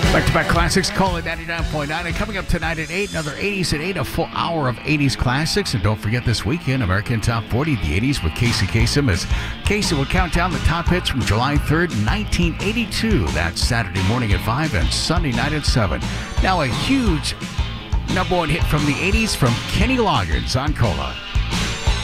Back-to-back classics, call it 99.9. And coming up tonight at 8, another 80s at 8, a full hour of 80s classics. And don't forget this weekend, American Top 40, the 80s with Casey Kasem, as Casey will count down the top hits from July 3rd, 1982. That's Saturday morning at 5 and Sunday night at 7. Now a huge number one hit from the 80s from Kenny Loggins on Cola.